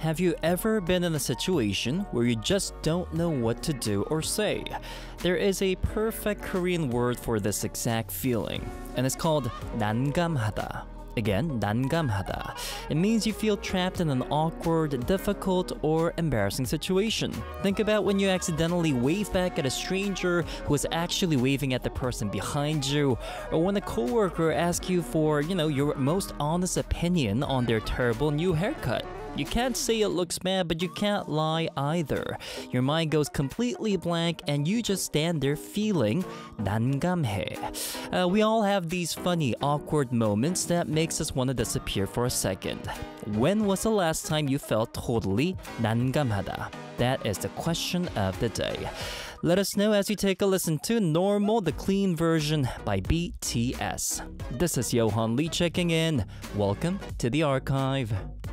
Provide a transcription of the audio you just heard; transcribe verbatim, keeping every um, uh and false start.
Have you ever been in a situation where you just don't know what to do or say? There is a perfect Korean word for this exact feeling, and it's called 난감하다. Again, 난감하다. It means you feel trapped in an awkward, difficult, or embarrassing situation. Think about when you accidentally wave back at a stranger who is actually waving at the person behind you, or when a coworker asks you for, you know, your most honest opinion on their terrible new haircut. You can't say it looks bad, but you can't lie either. Your mind goes completely blank and you just stand there feeling 난감해. Uh, we all have these funny, awkward moments that makes us want to disappear for a second. When was the last time you felt totally 난감하다? That is the question of the day. Let us know as you take a listen to Normal, the clean version by B T S. This is Johan Lee checking in. Welcome to the archive.